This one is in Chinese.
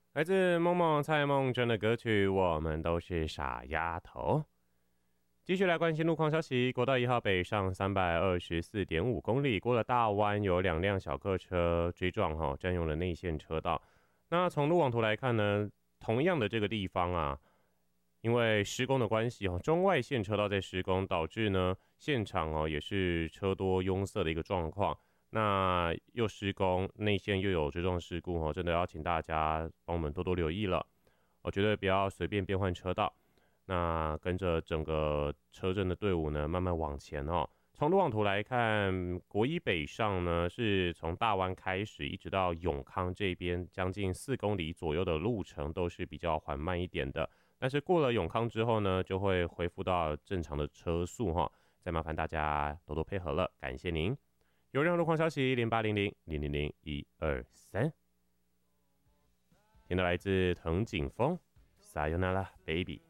来自梦梦蔡梦真的歌曲《我们都是傻丫头》。继续来关心路况消息，国道1号北上324.5公里，过了大弯有2辆小客车追撞占用了内线车道。那从路网图来看呢，同样的这个地方啊，因为施工的关系中外线车道在施工，导致呢现场也是车多拥塞的一个状况。那又施工，内线又有追撞事故真的要请大家帮我们多多留意了。我绝对不要随便变换车道。那跟着整个车阵的队伍呢，慢慢往前从路网图来看，国一北上呢，是从大湾开始，一直到永康这边，将近4公里左右的路程都是比较缓慢一点的。但是过了永康之后呢，就会恢复到正常的车速再麻烦大家多多配合了，感谢您。有任何路况消息0800-000-123，听到来自藤井风 Sayonara Baby。